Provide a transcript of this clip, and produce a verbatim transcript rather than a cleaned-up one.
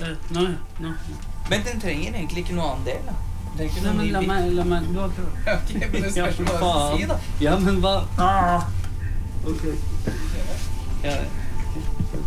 Nå, nå. Men den trenger egentlig ikke noe annen del, da. Den trenger ikke Nei, noe men ny la bil. meg, la meg, du har prøvd. Ja, ok, men det spørs hva du faen. si, da. Ja, men hva? Ah! Ok. Ja,